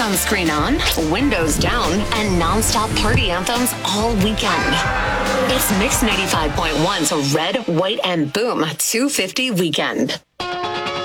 Sunscreen on, windows down, and nonstop party anthems all weekend. It's Mix 95.1's Red, White, and Boom 250 Weekend.